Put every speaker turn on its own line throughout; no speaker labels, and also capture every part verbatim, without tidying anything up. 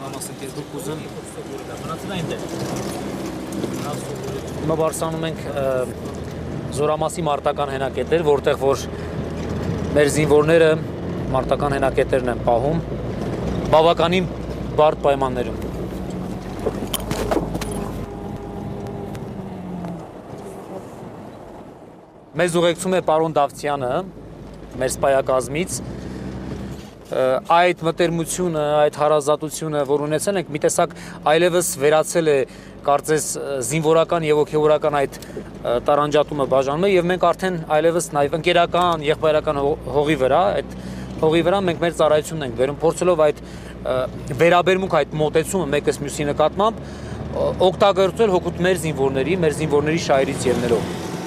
զորամասնքից դուք ուզեն մնացել այնտեղ։ Հիմա բարձրանում ենք զորամասի մարտական հենակետեր, որտեղ որ մեր զինվորները մարտական հենակետերն են պահում բավականին բարդ պայմաններում։ Մեզ ուղեկցում է պարոն Դավթյանը, մեր սպայակազմից, այդ մտերմությունը, այդ հարազատությունը, որ ունեցել ենք, մի տեսակ այլևս վերացել է կարծես զինվորական եւ հոգեվորական այդ տարանջատումը բաժանում է եւ մենք արդեն այլևս նաեւ ընկերական, եղբայրական հողի վրա, այդ հողի վրա մենք մեր ծառայությունն ենք վերում, փորձելով այդ վերաբերմունք, այդ մոտեցումը մեկս մյուսի նկատմամբ օգտագործել հօգուտ մեր զինվորների, մեր զինվորների շահերից ելնելով։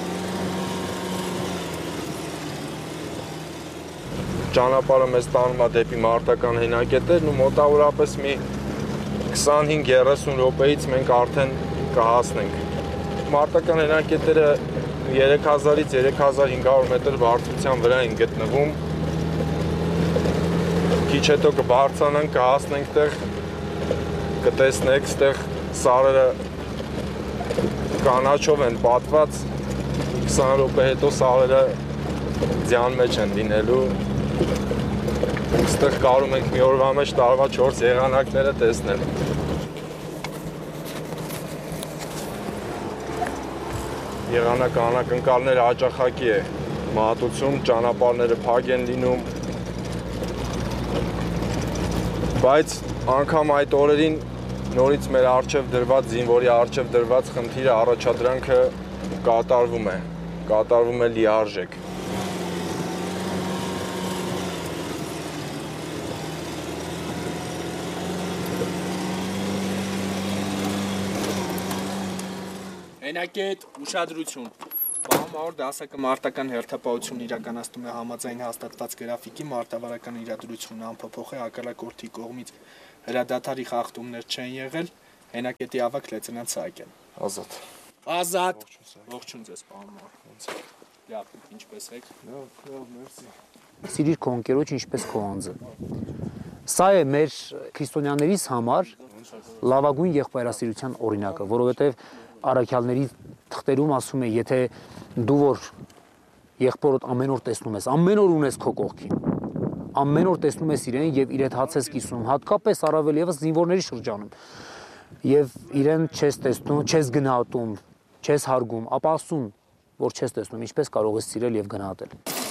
Ճանապարհը մեզ տանում է դեպի մարտական հենակետերն ու մոտավորապես մի քսանհինգ երեսուն րոպեից մենք արդեն կհասնենք։ Մարտական հենակետերը երեք հազարից երեք հազար հինգ հարյուր մետր բարձրության վրա են գտնվում։ Քիչ հետո կբարձրանանք, կհասնենք տեղ, կտեսնեք, ստեղ սարերը կանաչով են պատված, քսան րոպե հետո սարերը ձյան մեջ են լինելու։ Ստեղ կարում ենք մի օրվա մեջ տարվա չորս եղանակները տեսնել։ Եղանակը անակնկալները հաճախակի է մատուցում, ճանապարհները փակ են լինում։ Բայց անգամ այդ օրերին նորից մեր առջև դրված, զինվորի առջև դրված խնդիրը, առաջադրանքը կատարվում է, կատարվում է լիարժեք։
Հենակետ, ուշադրություն։ Պահամավոր դասակը մարտական հերթապահություն իրականացնում է համաձայն հաստատված գրաֆիկի մարտավարական իրադրությունը անփոփոխ է հակառակորդի կողմից հրադադարի խախտումներ չեն եղել, հենակետի ավագ լեյտենանտ Սահակյան։
Ազատ։
Ազատ։ Ողջույն ձեզ պահամավոր։ Լավ, ինչպես եք։
Լավ, լավ, մերսի։
Սիրիր քո ընկերոջ ինչպես քո անձը։ Սա է մեր քրիստոնյաներիս համար լավագույն եղբայրասիրության օրինակը, որովհետև առաքյալների թղթերում ասում է, եթե դու որ եղբորդ ամեն օր տեսնում ես, ամեն օր ունես քո կողքին, ամեն օր տեսնում ես իրեն եւ իր հետ հաց ես կիսում, հատկապես առավել եւս զինվորների շրջանում, եւ իրեն չես տեսնում, չես գնահատում, չես հարգում, ապա ասում, որ չես տեսնում, ինչպես կարող ես սիրել եւ գնահատել։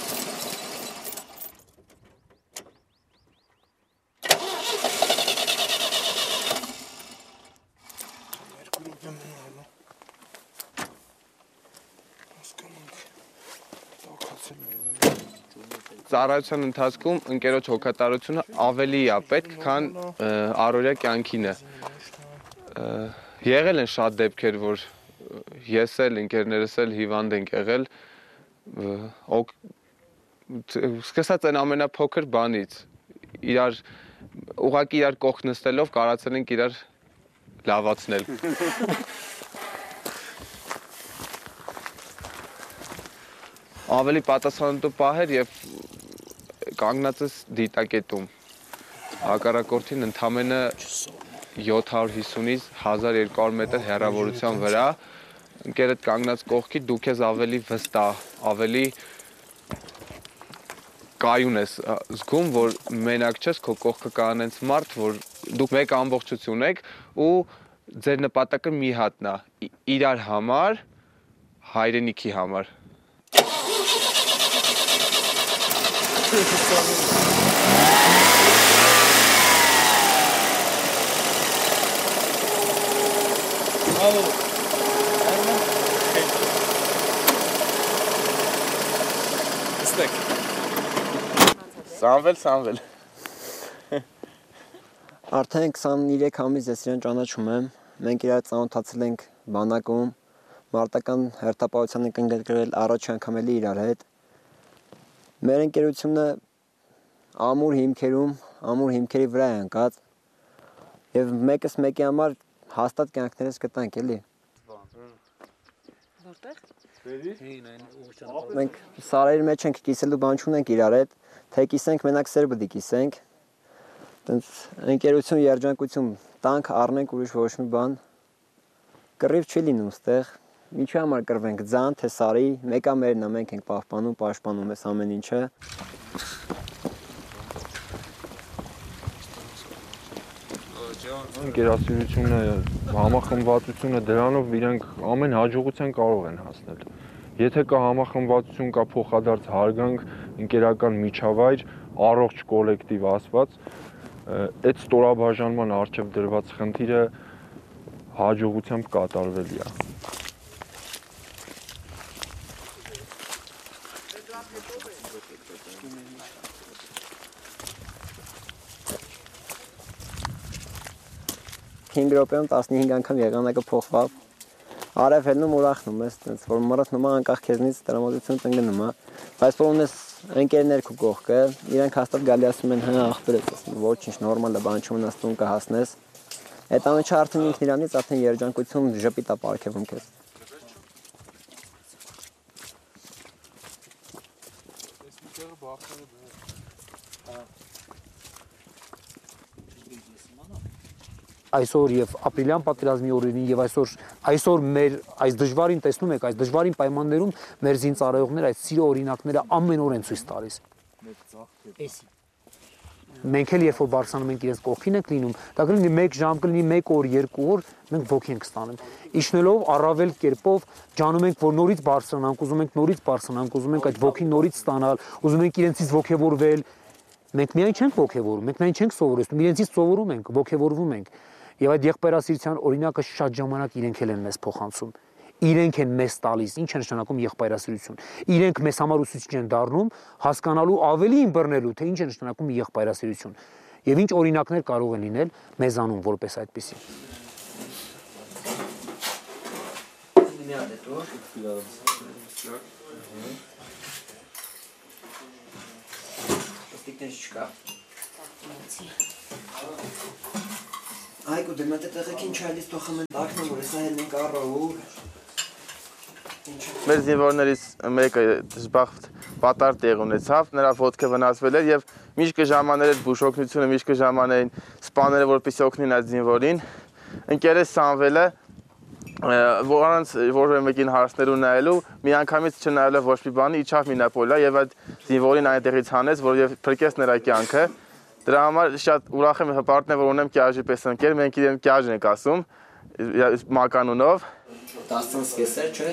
Ծառայության ընթացքում ընկերոջ հոգատարությունը ավելի է պետք, քան առօրյա կյանքին է։ Եղել են շատ դեպքեր, որ ես էլ, ընկերներս էլ հիվանդ ենք եղել, սկսած այն ամենափոքր բանից, իրար, ուղղակի իրար կողք նստելով կարացել ենք իրար լավացնել։ Ավելի պատասխանատու պահեր եւ կանգնած ես դիտակետում, հակառակորդին ընդամենը յոթ հարյուր հիսունից հազար երկու հարյուր մետր հեռավորության վրա, ընկերդ կանգնած կողքի դու քեզ ավելի վստահ, ավելի կայուն ես զգում, որ մենակ չես, քո կողքը կա այնց մարդ, որ դուք մեկ ամբողջություն եք ու ձեր նպատակը մի հատն է, իրար համար, հայրենիքի համար։
Bravo. Ստեք։
Սամվել, Սամվել։
Արդեն քսաներեք ամիս ես իրեն ճանաչում եմ։ Մենք իրար ծանոթացել ենք բանակում, մարտական հերթապահության ենք ընկերել առաջ անգամ էլի իրար հետ։ Մեր ընկերությունը ամուր հիմքերում, ամուր հիմքերի վրա է ընկած եւ մեկս մեկի համար հաստատ կյանքներս կտանք էլի։
Որտեղ։
Մենք սարերի մեջ ենք կիսելու բան չունենք իրար հետ, թե կիսենք մենակ սեր պետք է կիսենք։ տենց ընկերություն, երջանկություն տանք, առնենք ուրիշ ոչ մի բան։ Կռիվ չի լինում ստեղ։ Ինչի համար կռվենք, ձան թե սարի, մեկը մերն է, մենք ենք պահպանում, պաշտպանում այս ամեն ինչը։
Ընկերասիրությունը, համախմբվածությունը դրանով իրենք ամեն հաջողության կարող են հասնել։ Եթե կա համախմբվածություն, կա փոխադարձ հարգանք, ընկերական միջավայր, առողջ կոլեկտիվ ասված, այդ ստորաբաժանման առջև դրված խնդիրը հաջողությամբ կատարվելի է։
հինգ րոպեում տասնհինգ անգամ եղանակը փոխվավ։ Արևելնում ուրախնում ես, տենց որ մռթնում է անկախ քեզնից տրամադրություն տնկնում է, բայց որ ունես ընկերներ քո կողքը, իրենք հաստատ գալի ասում են, հա ախպերս, ոչինչ նորմալ է, բան չունես, տուն կհասնես։ Այդ ամենը արդեն ինքն իրանից արդեն երջանկություն ժպիտ է պարգևում քեզ։
Այսօր եւ ապրիլյան պատերազմի օրերին եւ այսօր այսօր մեր այս դժվարին տեսնում եք, այս դժվարին պայմաններում մեր զինծառայողները այս սիրո օրինակները ամեն օր են ցույց տալիս։ Էսի։ Մենք էլ երբ որ բարձրանում ենք իրենց կողքին ենք լինում, դա կլինի մեկ ժամ, կլինի մեկ օր, երկու օր, մենք ոգի ենք ստանում։ Իջնելով առավել կերպով ջանում ենք, որ նորից բարձրանանք, ուզում ենք նորից բարձրանանք, ուզում ենք այդ ոգին նորից ստանալ, ուզում ենք իրենցից ոգևորվել։ Մենք միայն չենք ոգևորում, մենք միայն չենք սովորեցնում, իրենցից սովորում ենք, ոգևորվում ենք։ Եվ այդ եղբայրասիրության օրինակը շատ ժամանակ իրենք էլ են մեզ փոխանցում։ Իրենք են մեզ տալիս, ինչ է նշանակում եղբայրասիրություն։ Իրենք մեզ համար ուսուցիչ են դառնում, հասկանալու ավելի ըմբռնելու, թե ինչ է նշանակում եղբայրասիրություն։ Եվ ինչ օրինակներ կարող են լինել մեզանում որպես այդպիսի։
Այգու դեմատը տեղեքին չայլից տոխում են ակնը, որ եսա հելն ենք առահու։
Մեր զինվորներից մեկը դժբախտ պատար տեղ ունեցավ, նրա ոտքը վնասվել էր եւ միշտ կժամաներ այդ բուժօգնությունը, միշտ կժամանեին սպաները, որպեսզի օգնեն այդ զինվորին։ Ընկերս Սամվելը, որոնց որևէ մեկին հարցներ ունայելու, միանգամից չնայելով ոչ մի բանի, իջավ մինապոլա եւ այդ զինվորին այնտեղից հանեց, որ փրկեց նրա կյանքը։ Դրա համար շատ ուրախ եմ հպարտն է, որ ունեմ կյաժի պես ընկեր, մենք իրեն կյաժ ենք ասում մականունով։
տասնսկեսեր, չէ։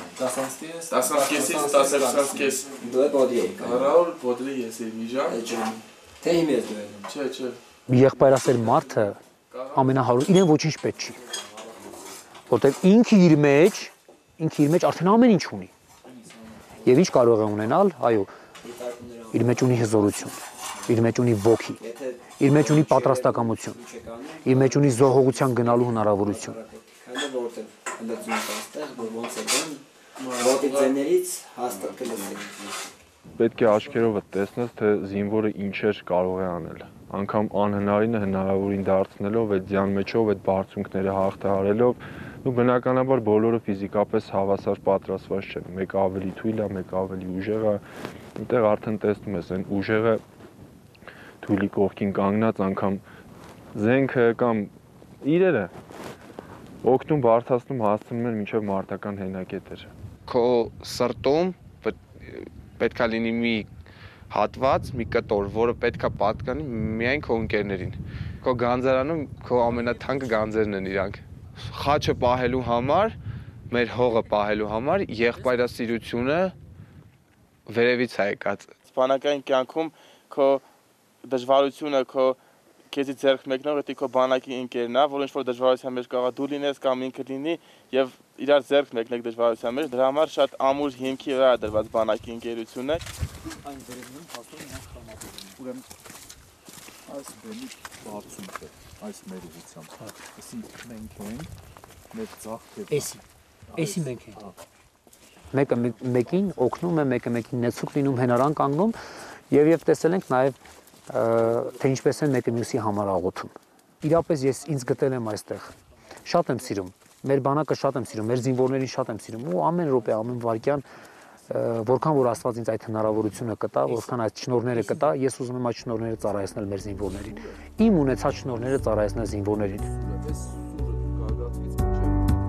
Տասնսկեսից տասնսկես։
Դու է բոդի եք։
Ռաուլ բոդի ես եմ իջա։
Թե հիմ ես դու եմ։
Չէ, չէ։
Եղբայրասեր մարդը ամենահարուստ, իրեն ոչինչ պետք չի։ Որտեղ ինքը իր մեջ, ինքը իր մեջ արդեն ամեն ինչ ունի։ Եվ ինչ կարող է ունենալ, այո, իր մեջ ունի հզորություն, իր մեջ ունի ոգի, իր մեջ ունի պատրաստակամություն, իր մեջ ունի զոհողության գնալու հնարավորություն։
Քանի որտեղ հնդածում եք այստեղ, որ ոնց է գան, ոտի ձեներից հաստատ կլսեք։
Պետք է աչքերովդ տեսնես, թե զինվորը ինչեր կարող է անել։ Անկամ անհնարինը հնարավորին դարձնելով, այդ ձյան մեջով, այդ բարձունքները հաղթահարելով, ու բնականաբար բոլորը ֆիզիկապես հավասար պատրաստված չեն։ Մեկը ավելի թույլ է, մեկը ավելի ուժեղ է։ Այնտեղ արդեն տեսնում ես, այն ուժեղը թույլի կողքին կանգնած անգամ զենքը կամ իրերը օգնում բարթացնում հասցնում են մինչև մարտական հենակետեր։
Քո սրտում պետք է լինի մի հատված, մի կտոր, որը պետք է պատկանի միայն քո ընկերներին։ Քո գանձարանում քո ամենաթանկ գանձերն են իրանք։ Խաչը պահելու համար, մեր հողը պահելու համար եղբայրասիրությունը վերևից է եկած։ Սպանական կյանքում քո դժվարությունը, քո քեզի ձեռք մեկնող էտի քո բանակի ընկերն է, որ ինչ-որ դժվարության մեջ կարող դու լինես կամ ինքը լինի եւ իրար ձեռք մեկնեք դժվարության մեջ, դրա համար շատ ամուր հիմքի վրա է դրված բանակի ընկերությունը։
Այն վերևում հատում են խրամատում։ Ուրեմն այս բեմի բարձունքը, այս մեր ուղղությամբ։ Այսինքն մենք ենք մեր ծաղկը։
Էսի, էսի մենք ենք։ Մեկը մեկին օգնում է, մեկը մեկին նեցուկ լինում, հենարան կանգնում եւ եւ տեսել ենք նաեւ թե ինչպես են մեկը մյուսի համար աղոթում։ Իրապես ես ինձ գտել եմ այստեղ։ Շատ եմ սիրում։ Մեր բանակը շատ եմ սիրում, մեր զինվորներին շատ եմ սիրում ու ամեն րոպե, ամեն վայրկյան որքան որ Աստված ինձ այդ հնարավորությունը կտա, որքան այդ շնորհները կտա, ես ուզում եմ այդ շնորհները ծառայեցնել մեր զինվորներին։ Իմ ունեցած շնորհները ծառայեցնել զինվորներին։